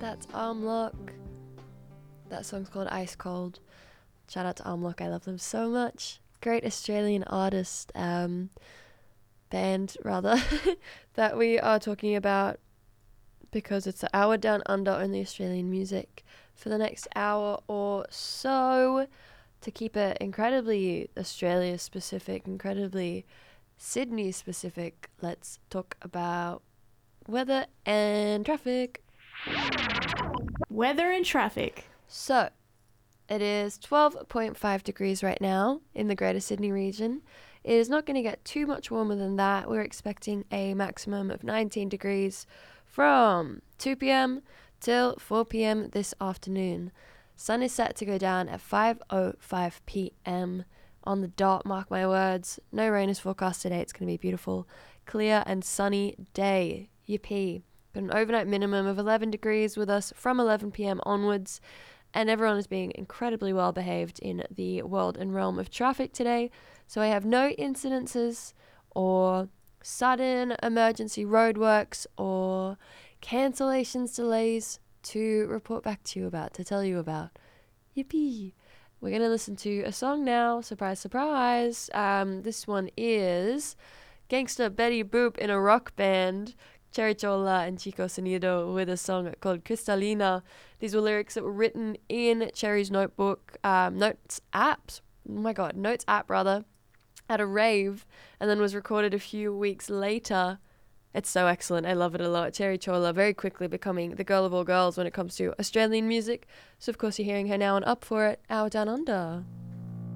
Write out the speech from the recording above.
That's Armlock. That song's called Ice Cold. Shout out to Armlock, I love them so much. Great Australian artist, band rather, that we are talking about because it's an hour down under only Australian music for the next hour or so to keep it incredibly Australia specific, incredibly Sydney specific. Let's talk about weather and traffic. Weather and traffic. So, it is 12.5 degrees right now in the Greater Sydney region. It is not going to get too much warmer than that. We're expecting a maximum of 19 degrees from 2 p.m. till 4 p.m. this afternoon. Sun is set to go down at 5:05 p.m. on the dot, mark my words. No rain is forecast today. It's going to be a beautiful, clear and sunny day. Yippee. Got an overnight minimum of 11 degrees with us from 11 p.m. onwards. And everyone is being incredibly well behaved in the world and realm of traffic today. So I have no incidences or sudden emergency roadworks or cancellations, delays to report back to you about, to tell you about. Yippee. We're going to listen to a song now. Surprise, surprise. This one is Gangsta Betty Boop in a rock band. Cherry Chola and Chico Sonido with a song called Cristalina. These were lyrics that were written in Cherry's Notes app rather, at a rave, and then was recorded a few weeks later. It's so excellent. I love it a lot. Cherry Chola very quickly becoming the girl of all girls when it comes to Australian music. So of course you're hearing her now on Up For It, Hour Down Under.